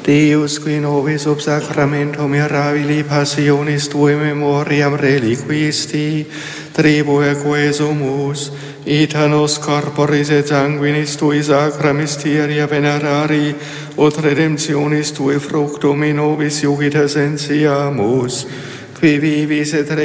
Deus qui nobis ob sacramento mirabili passionis Tui memoriam reliquisti, tribue sumus, ita nos corporis et sanguinis Tui sacra mysteria venerari, ut redemptionis Tui fructum in nobis iugita sentiamus, qui vivis et